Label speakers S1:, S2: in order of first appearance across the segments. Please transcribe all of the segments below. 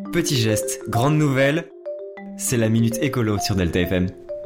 S1: Petit geste, grande nouvelle, c'est la Minute Écolo sur Delta FM.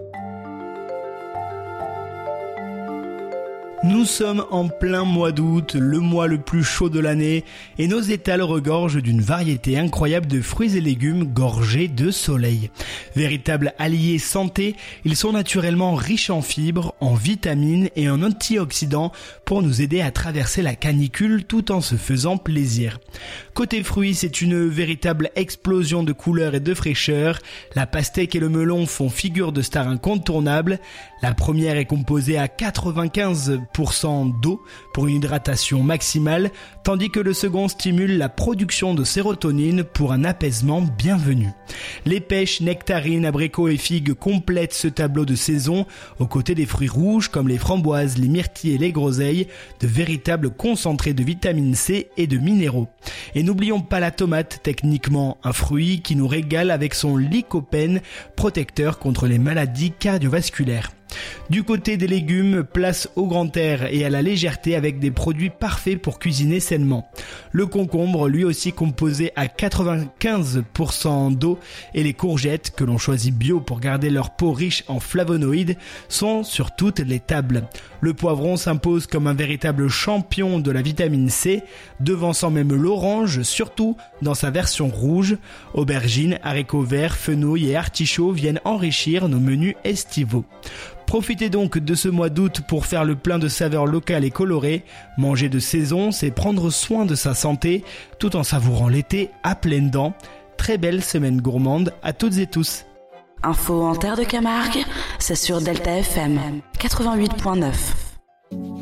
S2: Nous sommes en plein mois d'août, le mois le plus chaud de l'année, et nos étals regorgent d'une variété incroyable de fruits et légumes gorgés de soleil. Véritables alliés santé, ils sont naturellement riches en fibres, en vitamines et en antioxydants pour nous aider à traverser la canicule tout en se faisant plaisir. Côté fruits, c'est une véritable explosion de couleurs et de fraîcheur. La pastèque et le melon font figure de stars incontournables. La première est composée à 95% d'eau pour une hydratation maximale, tandis que le second stimule la production de sérotonine pour un apaisement bienvenu. Les pêches, nectarines, abricots et figues complètent ce tableau de saison, aux côtés des fruits rouges comme les framboises, les myrtilles et les groseilles, de véritables concentrés de vitamine C et de minéraux. Et n'oublions pas la tomate, techniquement un fruit qui nous régale avec son lycopène, protecteur contre les maladies cardiovasculaires. Du côté des légumes, place au grand air et à la légèreté avec des produits parfaits pour cuisiner sainement. Le concombre, lui aussi composé à 95% d'eau, et les courgettes, que l'on choisit bio pour garder leur peau riche en flavonoïdes, sont sur toutes les tables. Le poivron s'impose comme un véritable champion de la vitamine C, devançant même l'orange, surtout dans sa version rouge. Aubergines, haricots verts, fenouil et artichauts viennent enrichir nos menus estivaux. Profitez donc de ce mois d'août pour faire le plein de saveurs locales et colorées. Manger de saison, c'est prendre soin de sa santé tout en savourant l'été à pleines dents. Très belle semaine gourmande à toutes et tous.
S3: Info en terre de Camargue, c'est sur Delta FM 88.9.